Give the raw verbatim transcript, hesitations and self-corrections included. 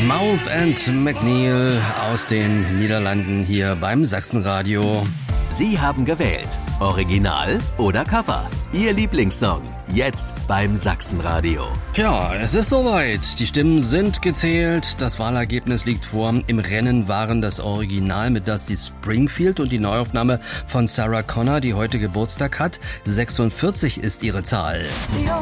Mouth and McNeil aus den Niederlanden hier beim Sachsenradio. Sie haben gewählt. Original oder Cover? Ihr Lieblingssong. Jetzt beim Sachsenradio. Tja, es ist soweit. Die Stimmen sind gezählt. Das Wahlergebnis liegt vor. Im Rennen waren das Original mit Dusty Springfield und die Neuaufnahme von Sarah Connor, die heute Geburtstag hat. sechsundvierzig ist ihre Zahl.